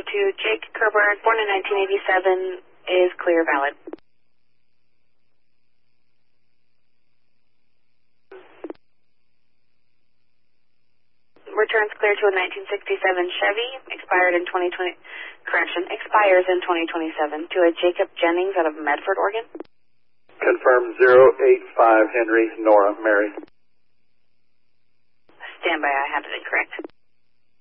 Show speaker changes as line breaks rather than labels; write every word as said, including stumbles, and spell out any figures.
to Jake Kerber, born in nineteen eighty-seven, is clear valid. Returns clear to a nineteen sixty-seven Chevy, expired in twenty twenty, correction, expires in twenty twenty-seven, to a Jacob Jennings out of Medford, Oregon.
Confirm zero eight five Henry, Nora, Mary.
Stand by, I had it incorrect.